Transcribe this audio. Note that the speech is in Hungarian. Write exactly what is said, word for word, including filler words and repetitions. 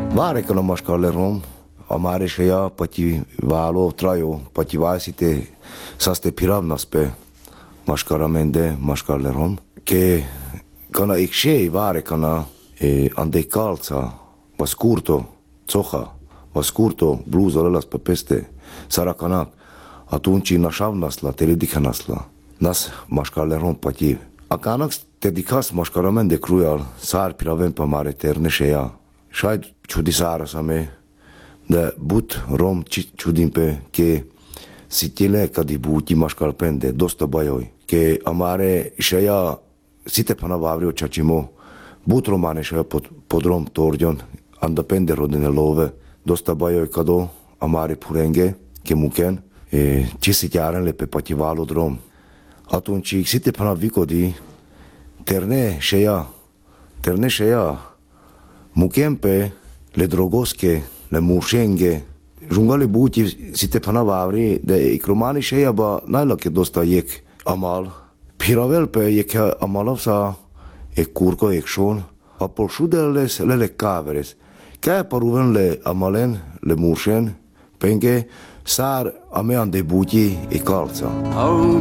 Vare că mașcarle rom, amare și ea pati valo traio, pati vaisite saste piravnas pe mașcaramende mașcarle rom, che cana ixei vare cana e ande calța, va scurto, coha, va scurto, bluza lelas pe peste, saracanac, atunci nașavnas la, te ridicanas la, nas mașcarle rom pati. Acanax te dicas mașcaramende cruial, sar piravem pe mare terne și ea. Šai čudisara same, da but rom čudim pe che sitile kad i buti maškalpende, dosta bajoj, che amare šeja site pana vavrio čačimo, but romane šeja pod, pod rom tordion, andapende rodene love, dosta bajoj kado amare purenge, che muken, e ci si chiarenle pe pativalo drom. Atunci site pana vicodi, terne šeja, terne šeja, mukem pe le drogoske, le mušenge, žungale buti site pana vavri, da ikromani šeja ba najlake dosta jek amal. Piravel pe jek amalov sa e kurko jek šon, a polšudeles le le kaveres. Kaj paruven le amalen, le mušen, penge, sar amean de buti e kalca.